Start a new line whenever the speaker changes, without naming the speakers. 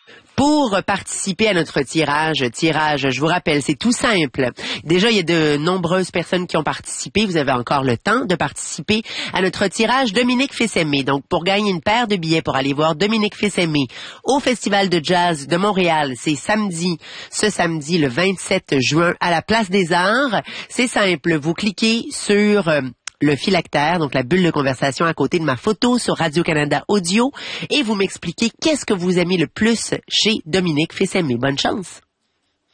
Pour participer à notre tirage, je vous rappelle, c'est tout simple. Déjà, il y a de nombreuses personnes qui ont participé. Vous avez encore le temps de participer à notre tirage Dominique Fils-Aimé. Donc, pour gagner une paire de billets pour aller voir Dominique Fils-Aimé au Festival de Jazz de Montréal, c'est ce samedi, le 27 juin, à la Place des Arts. C'est simple, vous cliquez sur le phylactère, donc la bulle de conversation à côté de ma photo sur Radio-Canada Audio, et vous m'expliquez qu'est-ce que vous aimez le plus chez Dominique Fils-Aimé. Bonne chance!